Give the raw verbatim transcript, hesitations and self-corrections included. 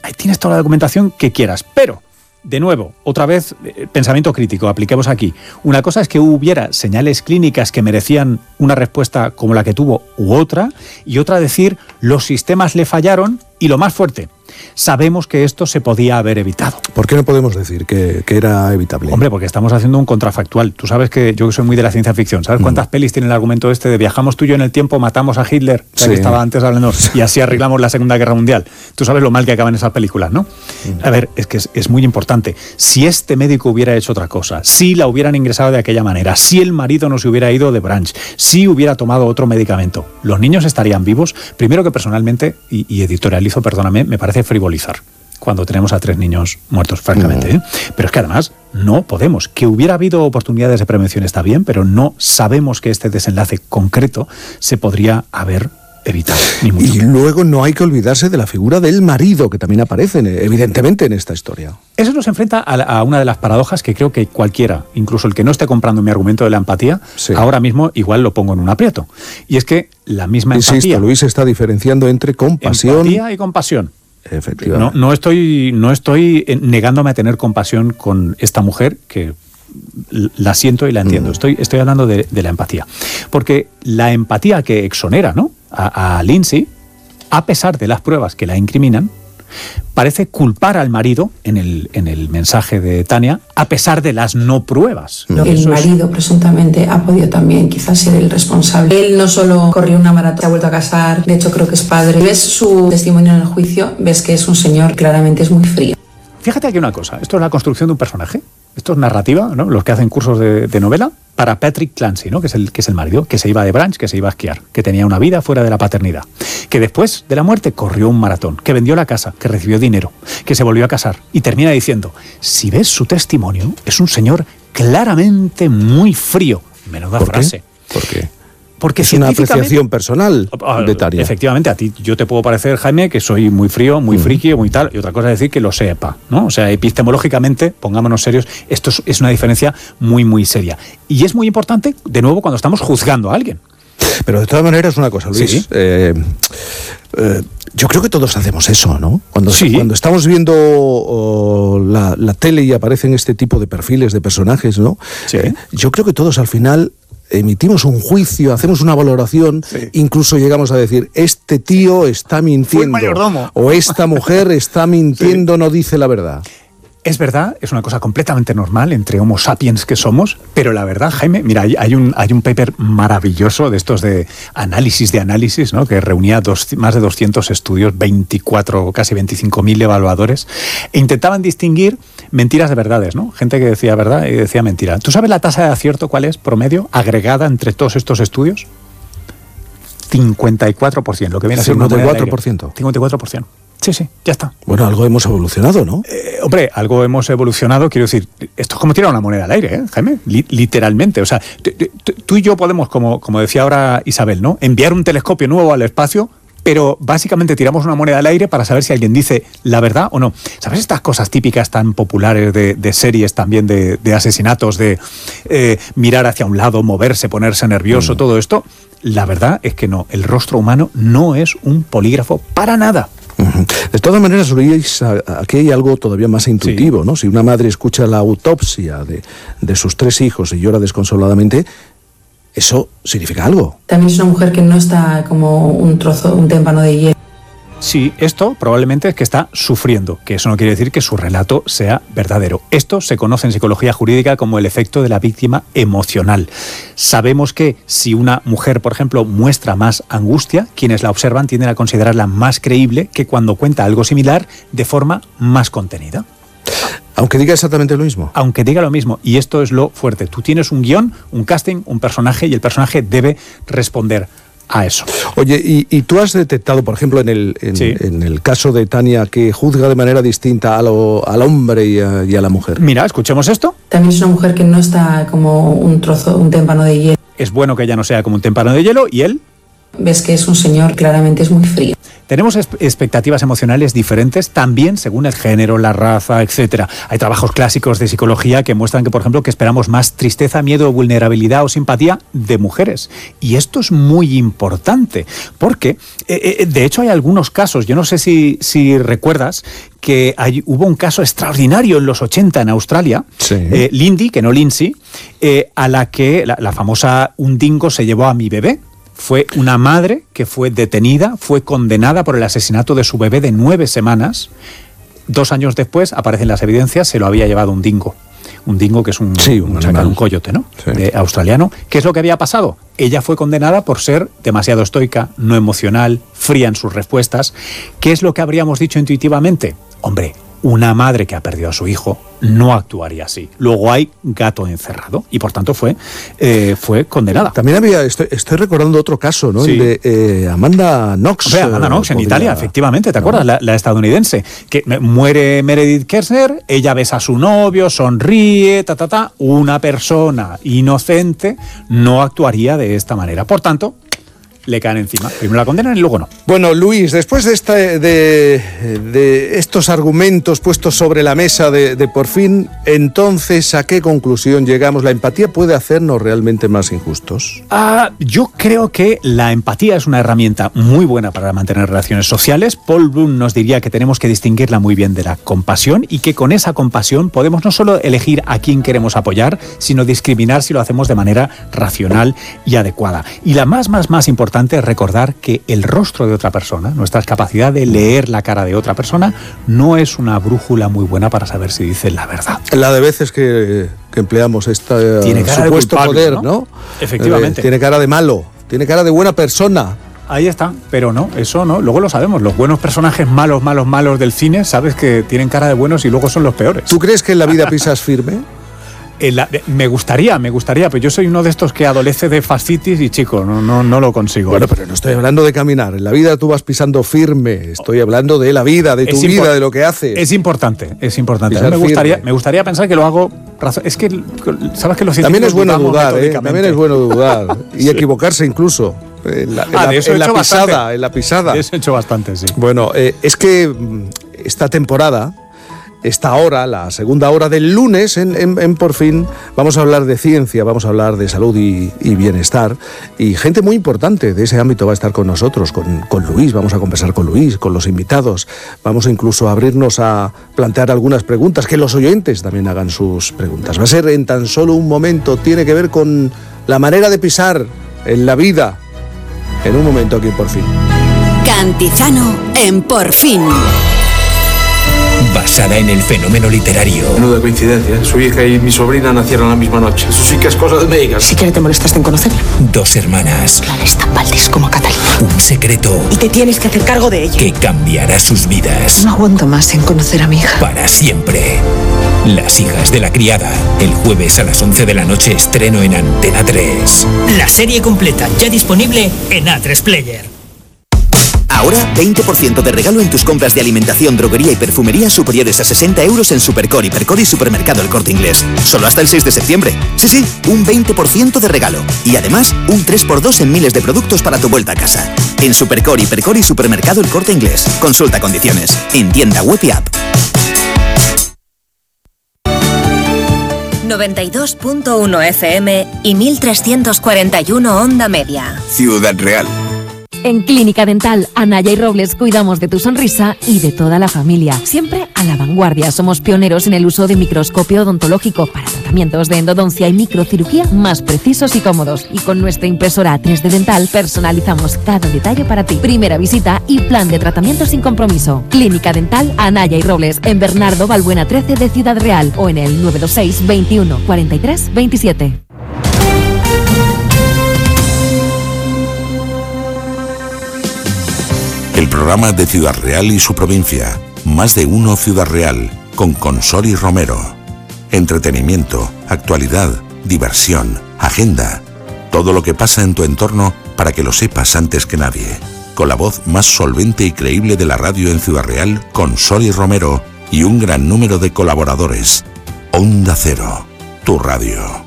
ahí tienes toda la documentación que quieras, pero... De nuevo, otra vez, eh, pensamiento crítico, apliquemos aquí. Una cosa es que hubiera señales clínicas que merecían una respuesta como la que tuvo u otra, y otra decir, los sistemas le fallaron, y lo más fuerte, sabemos que esto se podía haber evitado. ¿Por qué no podemos decir que, que era evitable? Hombre, porque estamos haciendo un contrafactual. Tú sabes que yo soy muy de la ciencia ficción. ¿Sabes cuántas mm. pelis tiene el argumento este de viajamos tú y yo en el tiempo, matamos a Hitler? O sea, sí. que estaba antes hablando, y así arreglamos la Segunda Guerra Mundial. Tú sabes lo mal que acaban esas películas, ¿no? Mm. A ver, es que es, es muy importante. Si este médico hubiera hecho otra cosa, si la hubieran ingresado de aquella manera, si el marido no se hubiera ido de Branch, si hubiera tomado otro medicamento, ¿los niños estarían vivos? Primero que personalmente, y, y editorializo, perdóname, me parece frivolizar cuando tenemos a tres niños muertos, francamente. ¿eh? Pero es que además no podemos. Que hubiera habido oportunidades de prevención está bien, pero no sabemos que este desenlace concreto se podría haber evitado. Ni mucho y menos. Luego no hay que olvidarse de la figura del marido, que también aparece evidentemente en esta historia. Eso nos enfrenta a, a una de las paradojas que creo que cualquiera, incluso el que no esté comprando mi argumento de la empatía, sí. ahora mismo igual lo pongo en un aprieto. Y es que la misma empatía... Insisto, Luis está diferenciando entre compasión... Empatía y compasión. Efectivamente. No, no, estoy, no estoy negándome a tener compasión con esta mujer, que la siento y la entiendo. Mm. Estoy, estoy hablando de, de la empatía. Porque la empatía que exonera, ¿no?, a, a Lindsay, a pesar de las pruebas que la incriminan, parece culpar al marido en el, en el mensaje de Tania, a pesar de las no pruebas. No, el marido es... presuntamente ha podido también quizás ser el responsable. Él no solo corrió una maratón, se ha vuelto a casar, de hecho creo que es padre. Ves su testimonio en el juicio, ves que es un señor, claramente es muy frío. Fíjate aquí una cosa, esto es la construcción de un personaje, esto es narrativa, ¿no?, los que hacen cursos de, de novela, para Patrick Clancy, ¿no?, que es, el, que es el marido, que se iba de Branch, que se iba a esquiar, que tenía una vida fuera de la paternidad, que después de la muerte corrió un maratón, que vendió la casa, que recibió dinero, que se volvió a casar, y termina diciendo, si ves su testimonio, es un señor claramente muy frío. Menuda ¿Por frase. Qué? ¿Por qué? Porque es una apreciación personal de Tania. Efectivamente, a ti yo te puedo parecer, Jaime, que soy muy frío, muy mm. friki, muy tal, y otra cosa es decir que lo sepa, ¿no? O sea, epistemológicamente, pongámonos serios, esto es, es una diferencia muy, muy seria. Y es muy importante, de nuevo, cuando estamos juzgando a alguien. Pero de todas maneras, una cosa, Luis. ¿Sí? Eh, eh, yo creo que todos hacemos eso, ¿no? Cuando, sí. cuando estamos viendo oh, la, la tele y aparecen este tipo de perfiles de personajes, ¿no? Sí. Eh, yo creo que todos al final emitimos un juicio, hacemos una valoración, sí. incluso llegamos a decir, este tío está mintiendo, o esta mujer está mintiendo, sí. no dice la verdad. Es verdad, es una cosa completamente normal entre homo sapiens que somos, pero la verdad, Jaime, mira, hay, hay, un, hay un paper maravilloso de estos de análisis de análisis, ¿no?, que reunía dos, más de doscientos estudios, veinticuatro, casi veinticinco mil evaluadores, e intentaban distinguir mentiras de verdades, ¿no? Gente que decía verdad y decía mentira. ¿Tú sabes la tasa de acierto cuál es, promedio, agregada entre todos estos estudios? cincuenta y cuatro por ciento, lo que viene a ser cincuenta y cuatro por ciento. cincuenta y cuatro por ciento. Sí, sí, ya está. Bueno, algo hemos evolucionado, ¿no? Eh, hombre, algo hemos evolucionado, quiero decir, esto es como tirar una moneda al aire, ¿eh, Jaime? Li- literalmente, o sea, t- t- tú y yo podemos, como, como decía ahora Isabel, ¿no?, enviar un telescopio nuevo al espacio, pero básicamente tiramos una moneda al aire para saber si alguien dice la verdad o no. ¿Sabes estas cosas típicas tan populares de, de series también, de, de asesinatos, de eh, mirar hacia un lado, moverse, ponerse nervioso, mm. todo esto? La verdad es que no, el rostro humano no es un polígrafo para nada. De todas maneras, Luis, aquí hay algo todavía más intuitivo, sí. ¿no? Si una madre escucha la autopsia de, de sus tres hijos y llora desconsoladamente, eso significa algo. También es una mujer que no está como un trozo, un témpano de hielo. Sí, esto probablemente es que está sufriendo, que eso no quiere decir que su relato sea verdadero. Esto se conoce en psicología jurídica como el efecto de la víctima emocional. Sabemos que si una mujer, por ejemplo, muestra más angustia, quienes la observan tienden a considerarla más creíble que cuando cuenta algo similar de forma más contenida. Aunque diga exactamente lo mismo. Aunque diga lo mismo. Y esto es lo fuerte. Tú tienes un guión, un casting, un personaje, y el personaje debe responder a eso. Oye, y, y tú has detectado, por ejemplo, en el, en, sí. en el caso de Tania, que juzga de manera distinta a lo, al hombre y a, y a la mujer. Mira, escuchemos esto. También es una mujer que no está como un trozo, un témpano de hielo. Es bueno que ella no sea como un témpano de hielo, y él... ves que es un señor, claramente es muy frío. Tenemos expectativas emocionales diferentes también según el género, la raza, etcétera. Hay trabajos clásicos de psicología que muestran que, por ejemplo, que esperamos más tristeza, miedo, vulnerabilidad o simpatía de mujeres. Y esto es muy importante porque, eh, eh, de hecho, hay algunos casos, yo no sé si, si recuerdas, que hay, hubo un caso extraordinario en los ochenta en Australia, sí. eh, Lindy, que no Lindsay, eh, a la que la, la famosa un dingo se llevó a mi bebé. Fue una madre que fue detenida, fue condenada por el asesinato de su bebé de nueve semanas. Dos años después, aparecen las evidencias, se lo había llevado un dingo. Un dingo que es un, sí, un, un, un coyote, ¿no? Sí. De, australiano. ¿Qué es lo que había pasado? Ella fue condenada por ser demasiado estoica, no emocional, fría en sus respuestas. ¿Qué es lo que habríamos dicho intuitivamente? Hombre, una madre que ha perdido a su hijo no actuaría así. Luego hay gato encerrado y por tanto fue, eh, fue condenada. También había, estoy, estoy recordando otro caso, ¿no? Sí. El de eh, Amanda Knox. O sea, Amanda Knox eh, en podría... Italia, efectivamente, ¿te acuerdas? No. La, la estadounidense, que muere Meredith Kershner, ella besa a su novio, sonríe, ta, ta, ta. Una persona inocente no actuaría de esta manera. Por tanto, le caen encima. Primero la condenan y luego no. Bueno, Luis, después de, esta, de, de estos argumentos puestos sobre la mesa de, de Por Fin, entonces, ¿a qué conclusión llegamos? ¿La empatía puede hacernos realmente más injustos? Ah, yo creo que la empatía es una herramienta muy buena para mantener relaciones sociales. Paul Bloom nos diría que tenemos que distinguirla muy bien de la compasión y que con esa compasión podemos no solo elegir a quién queremos apoyar, sino discriminar si lo hacemos de manera racional y adecuada. Y la más, más, más importante es recordar que el rostro de otra persona, nuestra capacidad de leer la cara de otra persona, no es una brújula muy buena para saber si dice la verdad. La de veces que, que empleamos este supuesto poder, ¿no? ¿no? Efectivamente. Eh, tiene cara de malo, tiene cara de buena persona. Ahí está, pero no, eso no, luego lo sabemos, los buenos personajes malos, malos, malos del cine, sabes que tienen cara de buenos y luego son los peores. ¿Tú crees que en la vida pisas firme? La, me gustaría, me gustaría, pero yo soy uno de estos que adolece de fascitis y chico, no, no, no lo consigo. Bueno, pero no estoy hablando de caminar, en la vida tú vas pisando firme, estoy hablando de la vida, de tu vida, de lo que haces. Es importante, es importante. Me gustaría, me gustaría pensar que lo hago, es que, sabes que los científicos también es bueno dudar, ¿eh? También es bueno dudar y sí. Equivocarse incluso. En la, en ah, la, de eso en he hecho la pisada, bastante. en la pisada. De eso he hecho bastante, sí. Bueno, eh, es que esta temporada, esta hora, la segunda hora del lunes, en, en, en Por Fin, vamos a hablar de ciencia, vamos a hablar de salud y, y bienestar. Y gente muy importante de ese ámbito va a estar con nosotros, con, con Luis, vamos a conversar con Luis, con los invitados. Vamos incluso a abrirnos a plantear algunas preguntas, que los oyentes también hagan sus preguntas. Va a ser en tan solo un momento, tiene que ver con la manera de pisar en la vida. En un momento aquí en Por Fin. Cantizano en Por Fin. Basada en el fenómeno literario. Menuda coincidencia. Su hija y mi sobrina nacieron la misma noche. Eso sí que es cosa de médicas. Siquiera te molestaste en conocerla. Dos hermanas. Clara es tan Valdés como Catalina. Un secreto. Y te tienes que hacer cargo de ella. Que cambiará sus vidas. No aguanto más en conocer a mi hija. Para siempre. Las hijas de la criada. El jueves a las once de la noche estreno en Antena tres. La serie completa ya disponible en A tres Player. Ahora, veinte por ciento de regalo en tus compras de alimentación, droguería y perfumería superiores a sesenta euros en Supercore, Hipercore y Supermercado El Corte Inglés. Solo hasta el seis de septiembre. Sí, sí, un veinte por ciento de regalo. Y además, un tres por dos en miles de productos para tu vuelta a casa. En Supercore, Hipercore y Supermercado El Corte Inglés. Consulta condiciones. En tienda web y app. noventa y dos punto uno F M y mil trescientos cuarenta y uno Onda Media. Ciudad Real. En Clínica Dental Anaya y Robles cuidamos de tu sonrisa y de toda la familia. Siempre a la vanguardia. Somos pioneros en el uso de microscopio odontológico para tratamientos de endodoncia y microcirugía más precisos y cómodos. Y con nuestra impresora tres D Dental personalizamos cada detalle para ti. Primera visita y plan de tratamiento sin compromiso. Clínica Dental Anaya y Robles en Bernardo Balbuena trece de Ciudad Real o en el nueve dos seis, veintiuno, cuarenta y tres, veintisiete. El programa de Ciudad Real y su provincia. Más de uno Ciudad Real, con Consoli Romero. Entretenimiento, actualidad, diversión, agenda. Todo lo que pasa en tu entorno para que lo sepas antes que nadie. Con la voz más solvente y creíble de la radio en Ciudad Real, Consoli Romero y un gran número de colaboradores. Onda Cero, tu radio.